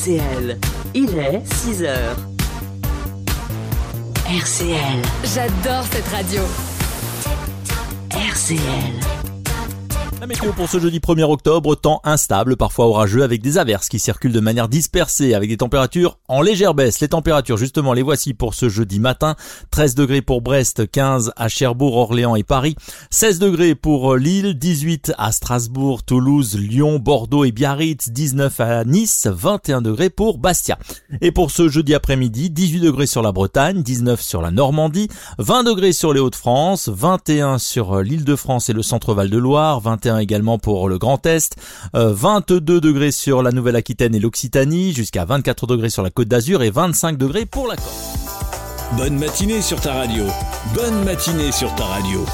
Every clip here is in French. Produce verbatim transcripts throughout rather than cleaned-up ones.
C L. Il est six heures. R C L. J'adore cette radio. R C L. La météo pour ce jeudi premier octobre, temps instable, parfois orageux avec des averses qui circulent de manière dispersée avec des températures en légère baisse. Les températures justement les voici pour ce jeudi matin. treize degrés pour Brest, quinze à Cherbourg, Orléans et Paris. seize degrés pour Lille, dix-huit à Strasbourg, Toulouse, Lyon, Bordeaux et Biarritz. dix-neuf à Nice, vingt et un degrés pour Bastia. Et pour ce jeudi après-midi, dix-huit degrés sur la Bretagne, dix-neuf sur la Normandie, vingt degrés sur les Hauts-de-France, vingt et un sur l'Île-de-France et le centre Val-de-Loire, vingt et un également pour le Grand Est, euh, vingt-deux degrés sur la Nouvelle-Aquitaine et l'Occitanie, jusqu'à vingt-quatre degrés sur la Côte d'Azur et vingt-cinq degrés pour la Corse. Bonne matinée sur ta radio. Bonne matinée sur ta radio.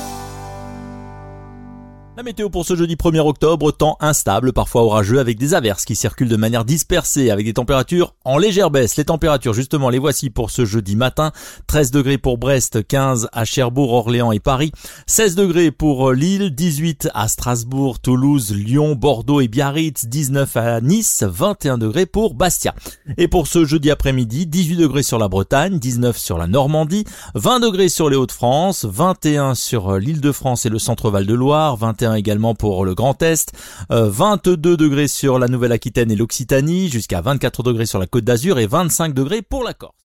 La météo pour ce jeudi premier octobre, temps instable, parfois orageux avec des averses qui circulent de manière dispersée avec des températures en légère baisse. Les températures justement les voici pour ce jeudi matin. treize degrés pour Brest, quinze à Cherbourg, Orléans et Paris. seize degrés pour Lille, dix-huit à Strasbourg, Toulouse, Lyon, Bordeaux et Biarritz. dix-neuf à Nice, vingt et un degrés pour Bastia. Et pour ce jeudi après-midi, dix-huit degrés sur la Bretagne, dix-neuf sur la Normandie, vingt degrés sur les Hauts-de-France, vingt et un sur l'Île-de-France et le centre Val-de-Loire, vingt et un également pour le Grand Est, euh, vingt-deux degrés sur la Nouvelle-Aquitaine et l'Occitanie, jusqu'à vingt-quatre degrés sur la Côte d'Azur et vingt-cinq degrés pour la Corse.